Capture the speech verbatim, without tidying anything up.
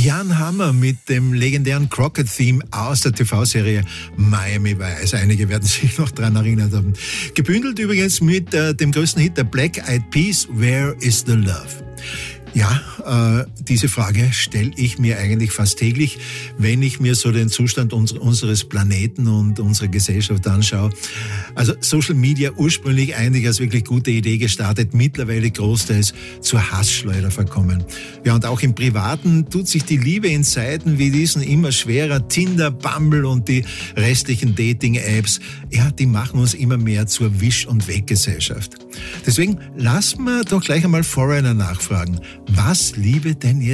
Jan Hammer mit dem legendären Crockett-Theme aus der T V-Serie Miami Vice. Einige werden sich noch daran erinnert haben. Gebündelt übrigens mit äh, dem größten Hit der Black Eyed Peas, Where is the Love? Ja, äh, diese Frage stelle ich mir eigentlich fast täglich, wenn ich mir so den Zustand uns- unseres Planeten und unserer Gesellschaft anschaue. Also Social Media ursprünglich eigentlich als wirklich gute Idee gestartet, mittlerweile großteils zur Hassschleuder verkommen. Ja, und auch im Privaten tut sich die Liebe in Zeiten wie diesen immer schwerer. Tinder, Bumble und die restlichen Dating-Apps, ja, die machen uns immer mehr zur Wisch- und Weggesellschaft. Deswegen lassen wir doch gleich einmal Foreigner nachfragen. Was liebe denn ihr